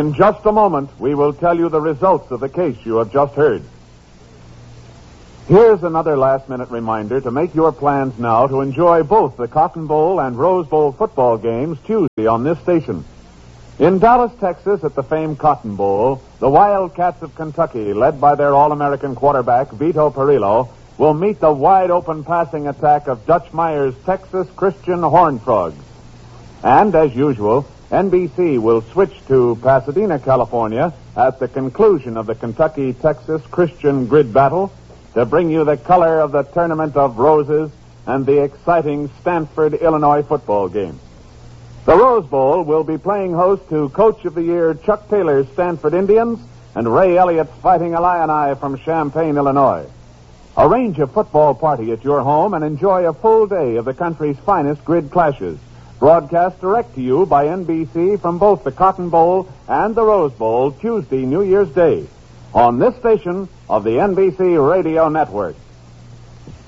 In just a moment, we will tell you the results of the case you have just heard. Here's another last-minute reminder to make your plans now to enjoy both the Cotton Bowl and Rose Bowl football games Tuesday on this station. In Dallas, Texas, at the famed Cotton Bowl, the Wildcats of Kentucky, led by their All-American quarterback, Vito Perillo, will meet the wide-open passing attack of Dutch Meyer's Texas Christian Horned Frogs. And, as usual, NBC will switch to Pasadena, California, at the conclusion of the Kentucky-Texas Christian Grid Battle to bring you the color of the Tournament of Roses and the exciting Stanford, Illinois football game. The Rose Bowl will be playing host to Coach of the Year Chuck Taylor's Stanford Indians and Ray Elliott's Fighting Illini from Champaign, Illinois. Arrange a football party at your home and enjoy a full day of the country's finest grid clashes. Broadcast direct to you by NBC from both the Cotton Bowl and the Rose Bowl Tuesday, New Year's Day, on this station of the NBC Radio Network.